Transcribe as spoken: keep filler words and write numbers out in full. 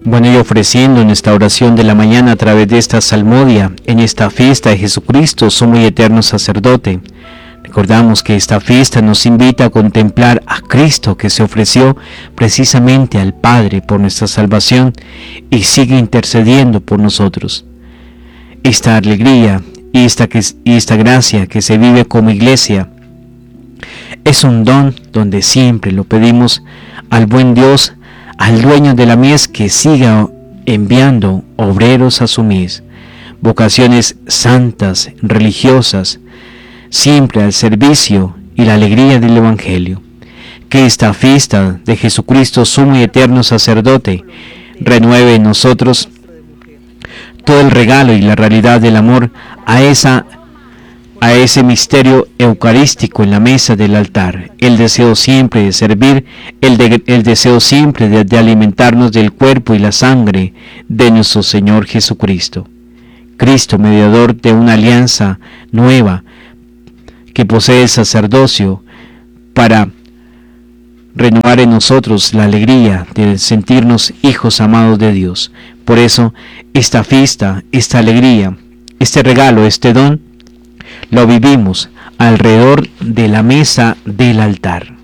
Bueno, y ofreciendo en esta oración de la mañana a través de esta salmodia, en esta fiesta de Jesucristo, sumo y eterno sacerdote, recordamos que esta fiesta nos invita a contemplar a Cristo que se ofreció precisamente al Padre por nuestra salvación y sigue intercediendo por nosotros. Esta alegría y esta, y esta gracia que se vive como iglesia es un don donde siempre lo pedimos al buen Dios, al dueño de la mies, que siga enviando obreros a su mies, vocaciones santas, religiosas, siempre al servicio y la alegría del Evangelio. Que esta fiesta de Jesucristo, sumo y eterno sacerdote, renueve en nosotros todo el regalo y la realidad del amor a esa a ese misterio eucarístico en la mesa del altar, el deseo siempre de servir, el, de, el deseo siempre de, de alimentarnos del cuerpo y la sangre de nuestro Señor Jesucristo. Cristo, mediador de una alianza nueva que posee el sacerdocio para renovar en nosotros la alegría de sentirnos hijos amados de Dios. Por eso, esta fiesta, esta alegría, este regalo, este don, lo vivimos alrededor de la mesa del altar.